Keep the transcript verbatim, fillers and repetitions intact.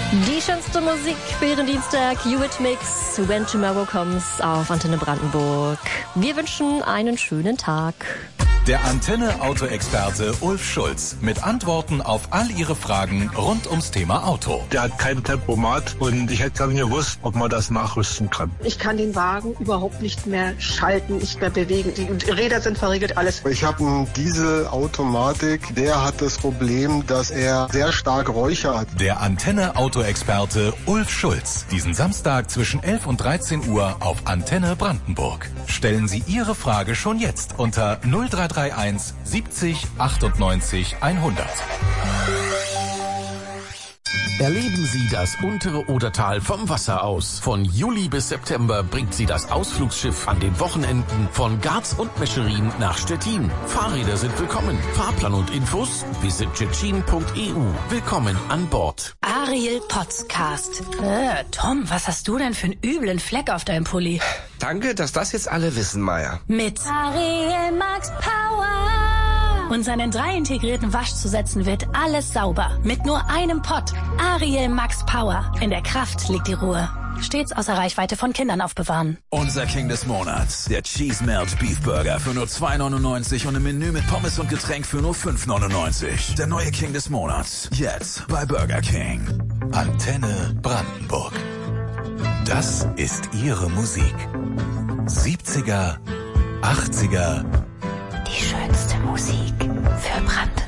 Die schönste Musik für Ihren Dienstag, Eurythmics, When Tomorrow Comes auf Antenne Brandenburg. Wir wünschen einen schönen Tag. Der Antenne-Auto-Experte Ulf Schulz mit Antworten auf all Ihre Fragen rund ums Thema Auto. Der hat kein Tempomat und ich hätte gar nicht gewusst, ob man das nachrüsten kann. Ich kann den Wagen überhaupt nicht mehr schalten, nicht mehr bewegen. Die Räder sind verriegelt, alles. Ich habe einen Dieselautomatik, der hat das Problem, dass er sehr stark räuchert. Der Antenne-Auto-Experte Ulf Schulz. Diesen Samstag zwischen elf und dreizehn Uhr auf Antenne Brandenburg. Stellen Sie Ihre Frage schon jetzt unter null drei drei eins siebzig achtundneunzig hundert. Erleben Sie das untere Odertal vom Wasser aus. Von Juli bis September bringt Sie das Ausflugsschiff an den Wochenenden von Garz und Mescherin nach Stettin. Fahrräder sind willkommen. Fahrplan und Infos visit tschetschen punkt e u. Willkommen an Bord. Ariel Podcast. Äh, Tom, was hast du denn für einen üblen Fleck auf deinem Pulli? Danke, dass das jetzt alle wissen, Maya. Mit Ariel Max Power. Und seinen drei integrierten Waschzusätzen wird alles sauber. Mit nur einem Pott. Ariel Max Power. In der Kraft liegt die Ruhe. Stets außer Reichweite von Kindern aufbewahren. Unser King des Monats. Der Cheese Melt Beef Burger für nur zwei neunundneunzig und ein Menü mit Pommes und Getränk für nur fünf neunundneunzig. Der neue King des Monats. Jetzt bei Burger King. Antenne Brandenburg. Das ist Ihre Musik. siebziger, achtziger. Die schönste Musik für Brandenburg.